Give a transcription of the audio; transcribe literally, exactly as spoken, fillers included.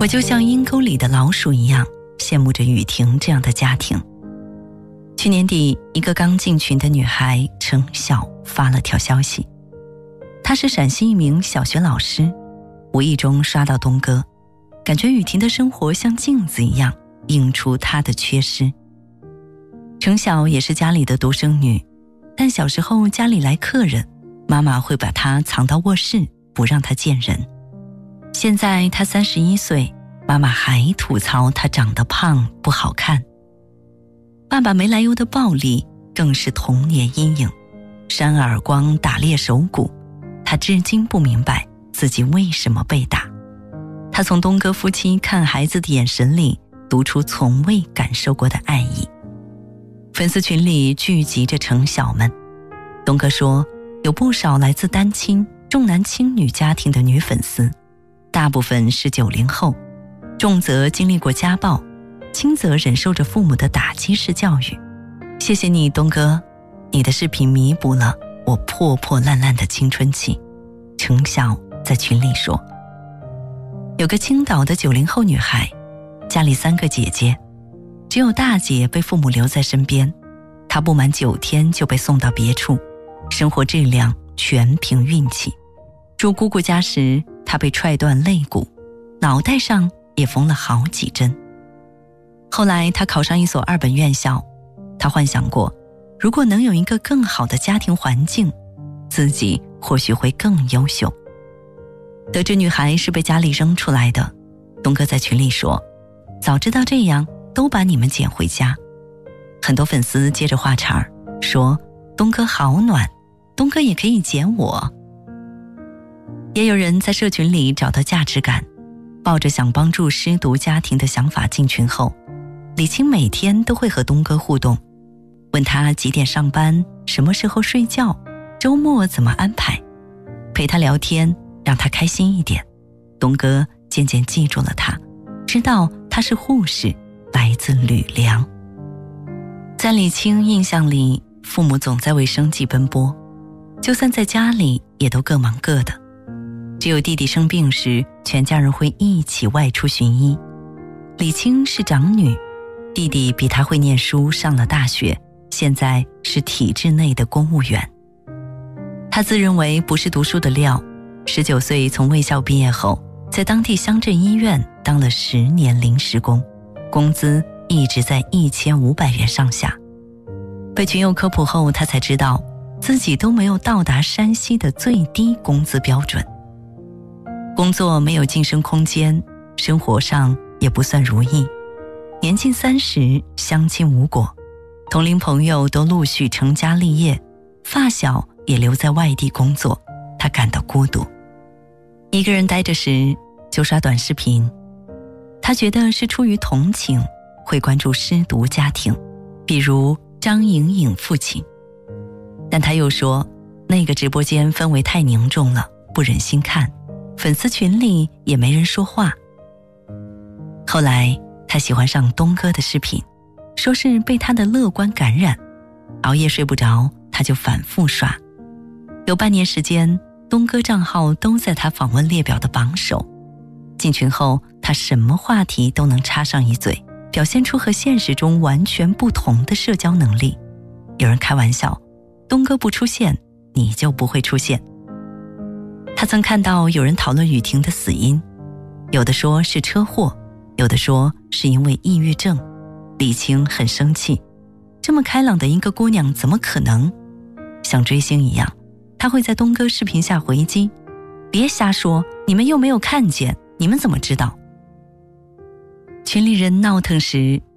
就像阴沟里的老鼠一样，羡慕着雨婷这样的家庭。去年底，一个刚进群的女孩程晓发了条消息，她是陕西一名小学老师，无意中刷到东哥，感觉雨婷的生活像镜子一样，映出她的缺失。程晓也是家里的独生女，但小时候家里来客人，妈妈会把她藏到卧室，不让她见人。现在她三十一岁，妈妈还吐槽她长得胖不好看。爸爸没来由的暴力更是童年阴影，扇耳光打裂手骨，她至今不明白自己为什么被打。她从东哥夫妻看孩子的眼神里读出从未感受过的爱意。粉丝群里聚集着程晓们，东哥说有不少来自单亲重男轻女家庭的女粉丝，大部分是九零后，重则经历过家暴，轻则忍受着父母的打击式教育。谢谢你东哥，你的视频弥补了我破破烂烂的青春期。程晓在群里说，有个青岛的九零后女孩，家里三个姐姐，只有大姐被父母留在身边，她不满九天就被送到别处，生活质量全凭运气。住姑姑家时，她被踹断肋骨，脑袋上也缝了好几针。后来她考上一所二本院校，她幻想过，如果能有一个更好的家庭环境，自己或许会更优秀。得知女孩是被家里扔出来的，东哥在群里说，早知道这样，都把你们捡回家。很多粉丝接着话茬儿说，东哥好暖，东哥也可以捡我。也有人在社群里找到价值感，抱着想帮助失独家庭的想法进群后，李青每天都会和东哥互动，问他几点上班，什么时候睡觉，周末怎么安排，陪他聊天，让他开心一点。东哥渐渐记住了他，知道他是护士，来自吕梁。在李青印象里，父母总在为生计奔波，就算在家里也都各忙各的，只有弟弟生病时，全家人会一起外出寻医。李青是长女，弟弟比她会念书，上了大学，现在是体制内的公务员。他自认为不是读书的料，十九岁从卫校毕业后，在当地乡镇医院当了十年临时工，工资一直在一千五百元上下。被群友科普后，他才知道自己都没有到达山西的最低工资标准，工作没有晋升空间，生活上也不算如意。年近三十，相亲无果，同龄朋友都陆续成家立业，发小也留在外地工作，他感到孤独。一个人待着时就刷短视频，他觉得是出于同情，会关注失独家庭，比如张颖颖父亲。但他又说，那个直播间氛围太凝重了，不忍心看，粉丝群里也没人说话。后来他喜欢上东哥的视频，说是被他的乐观感染，熬夜睡不着，他就反复刷。有半年时间，东哥账号都在他访问列表的榜首。进群后，他什么话题都能插上一嘴，表现出和现实中完全不同的社交能力。有人开玩笑，东哥不出现，你就不会出现。他曾看到有人讨论雨婷的死因，有的说是车祸，有的说是因为抑郁症。李青很生气，这么开朗的一个姑娘怎么可能？像追星一样，他会在东哥视频下回击，别瞎说，你们又没有看见，你们怎么知道？群里人闹腾时，